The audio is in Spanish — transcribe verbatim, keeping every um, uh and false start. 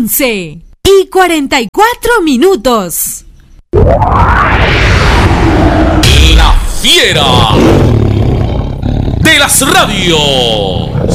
once y cuarenta y cuatro minutos. La fiera de las radios.